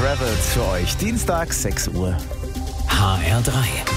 Travelled für euch. Dienstag, 6 Uhr. HR3.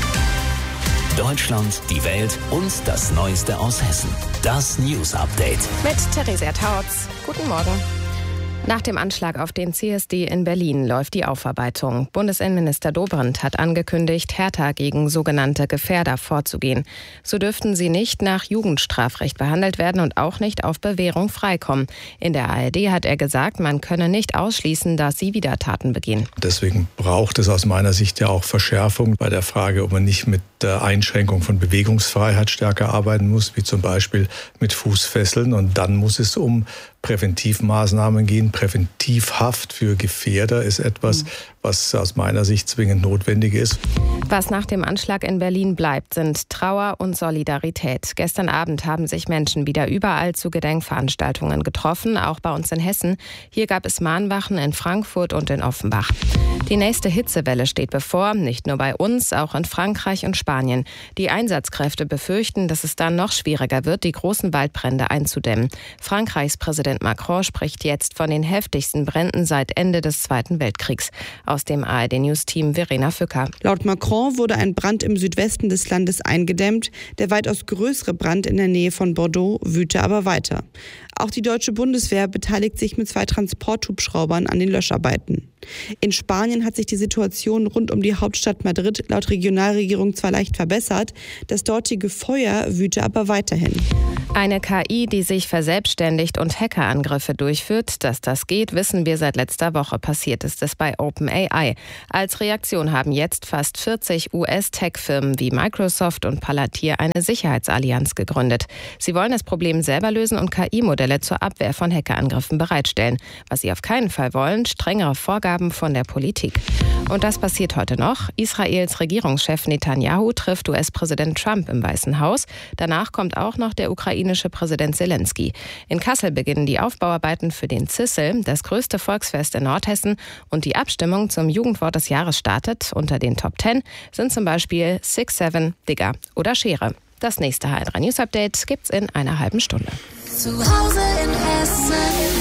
Deutschland, die Welt und das Neueste aus Hessen. Das News Update. Mit Theresia Tautz. Guten Morgen. Nach dem Anschlag auf den CSD in Berlin läuft die Aufarbeitung. Bundesinnenminister Dobrindt hat angekündigt, härter gegen sogenannte Gefährder vorzugehen. So dürften sie nicht nach Jugendstrafrecht behandelt werden und auch nicht auf Bewährung freikommen. In der ARD hat er gesagt, man könne nicht ausschließen, dass sie wieder Taten begehen. Deswegen braucht es aus meiner Sicht ja auch Verschärfung bei der Frage, ob man nicht mit der Einschränkung von Bewegungsfreiheit stärker arbeiten muss, wie zum Beispiel mit Fußfesseln. Und dann muss es um Präventivmaßnahmen gehen. Präventivhaft für Gefährder ist etwas, was aus meiner Sicht zwingend notwendig ist. Was nach dem Anschlag in Berlin bleibt, sind Trauer und Solidarität. Gestern Abend haben sich Menschen wieder überall zu Gedenkveranstaltungen getroffen, auch bei uns in Hessen. Hier gab es Mahnwachen in Frankfurt und in Offenbach. Die nächste Hitzewelle steht bevor, nicht nur bei uns, auch in Frankreich und Spanien. Die Einsatzkräfte befürchten, dass es dann noch schwieriger wird, die großen Waldbrände einzudämmen. Frankreichs Präsident Macron spricht jetzt von den heftigsten Bränden seit Ende des Zweiten Weltkriegs. Aus dem ARD-News-Team Verena Fücker. Laut Macron wurde ein Brand im Südwesten des Landes eingedämmt. Der weitaus größere Brand in der Nähe von Bordeaux wüte aber weiter. Auch die deutsche Bundeswehr beteiligt sich mit 2 Transporthubschraubern an den Löscharbeiten. In Spanien hat sich die Situation rund um die Hauptstadt Madrid laut Regionalregierung zwar leicht verbessert, das dortige Feuer wüte aber weiterhin. Eine KI, die sich verselbstständigt und Hackerangriffe durchführt. Dass das geht, wissen wir seit letzter Woche. Passiert ist es bei OpenAI. Als Reaktion haben jetzt fast 40 US-Tech-Firmen wie Microsoft und Palantir eine Sicherheitsallianz gegründet. Sie wollen das Problem selber lösen und KI-Modelle zur Abwehr von Hackerangriffen bereitstellen. Was sie auf keinen Fall wollen, strengere Vorgaben von der Politik. Und das passiert heute noch. Israels Regierungschef Netanyahu trifft US-Präsident Trump im Weißen Haus. Danach kommt auch noch der ukrainische Präsident Zelensky. In Kassel beginnen die Aufbauarbeiten für den Zissel, das größte Volksfest in Nordhessen. Und die Abstimmung zum Jugendwort des Jahres startet. Unter den Top 10 sind zum Beispiel 6-7, Digger oder Schere. Das nächste HR3 News Update gibt's in einer halben Stunde. Zu Hause in Hessen.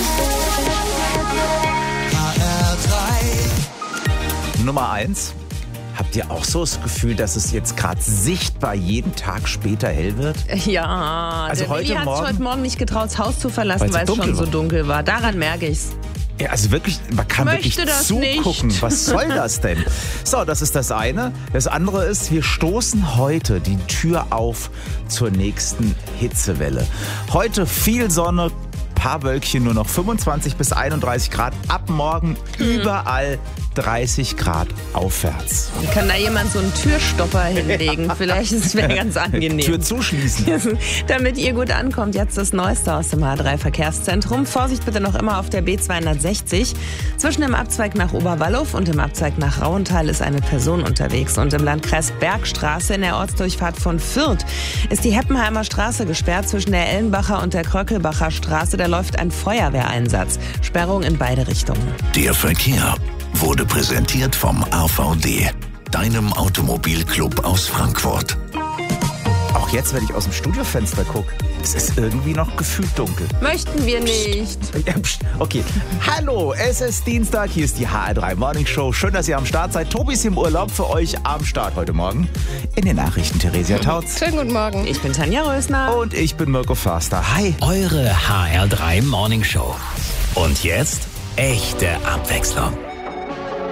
Nummer 1. Habt ihr auch so das Gefühl, dass es jetzt gerade sichtbar jeden Tag später hell wird? Ja, Also der Willi hat sich heute Morgen nicht getraut, das Haus zu verlassen, weil es schon so dunkel war. Daran merke ich's. Ja, also wirklich, man kann wirklich zugucken. Nicht. Was soll das denn? So, das ist das eine. Das andere ist, wir stoßen heute die Tür auf zur nächsten Hitzewelle. Heute viel Sonne, paar Wölkchen, nur noch 25 bis 31 Grad. Ab morgen überall 30 Grad aufwärts. Kann da jemand so einen Türstopper hinlegen? Vielleicht wäre ganz angenehm. Tür zuschließen. Damit ihr gut ankommt, jetzt das Neueste aus dem H3-Verkehrszentrum. Vorsicht bitte noch immer auf der B260. Zwischen dem Abzweig nach Oberwallow und dem Abzweig nach Rauenthal ist eine Person unterwegs. Und im Landkreis Bergstraße in der Ortsdurchfahrt von Fürth ist die Heppenheimer Straße gesperrt. Zwischen der Ellenbacher und der Kröckelbacher Straße, da läuft ein Feuerwehreinsatz. Sperrung in beide Richtungen. Der Verkehr wurde präsentiert vom AVD, deinem Automobilclub aus Frankfurt. Auch jetzt, wenn ich aus dem Studiofenster gucke, es ist irgendwie noch gefühlt dunkel. Möchten wir nicht. Okay. Hallo, es ist Dienstag, hier ist die HR3 Morning Show. Schön, dass ihr am Start seid. Tobi ist im Urlaub, für euch am Start heute Morgen. In den Nachrichten Theresia Tautz. Schönen guten Morgen. Ich bin Tanja Rösner. Und ich bin Mirko Förster. Hi. Eure HR3 Morning Show. Und jetzt echte Abwechslung.